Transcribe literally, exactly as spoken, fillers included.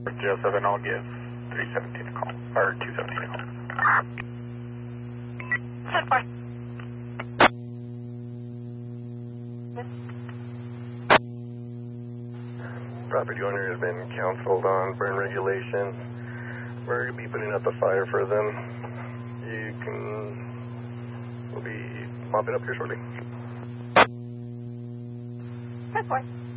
zero seven, I'll give three seventeen a call, or two seventeen a call. ten four. Property owner has been counseled on burn regulations. We're going to be putting up a fire for them. You can, we'll be mopping up here shortly. ten four.